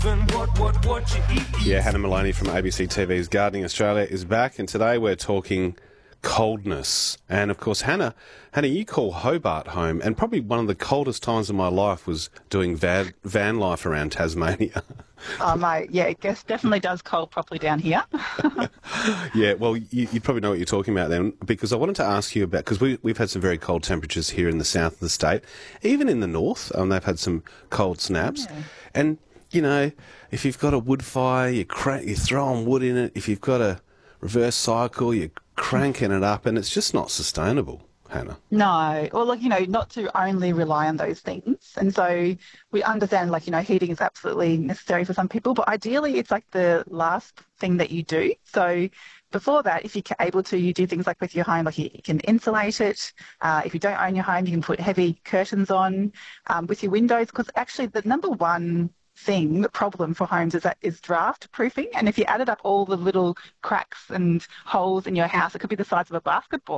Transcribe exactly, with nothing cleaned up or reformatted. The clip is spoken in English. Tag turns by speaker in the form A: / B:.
A: What, what, what you eat.
B: Yeah, Hannah Maloney from A B C T V's Gardening Australia is back, and today we're talking coldness. And of course, Hannah, Hannah, you call Hobart home, and probably one of the coldest times of my life was doing van, van life around Tasmania.
C: Oh, mate, yeah, it guess definitely does cold properly down here.
B: Yeah, well, you, you probably know what you're talking about then, because I wanted to ask you about, because we, we've had some very cold temperatures here in the south of the state, even in the north, um, they've had some cold snaps.
C: Yeah.
B: And, you know, if you've got a wood fire, you, crank, you throw on wood in it. If you've got a reverse cycle, you're cranking it up, and it's just not sustainable, Hannah.
C: No, or like, you know, not to only rely on those things. And so we understand, like, you know, heating is absolutely necessary for some people, but ideally it's like the last thing that you do. So before that, if you're able to, you do things like with your home, like you, you can insulate it. Uh, if you don't own your home, you can put heavy curtains on um, with your windows, because actually the number one thing, the problem for homes is that is draft proofing. And if you added up all the little cracks and holes in your house, it could be the size of a basketball.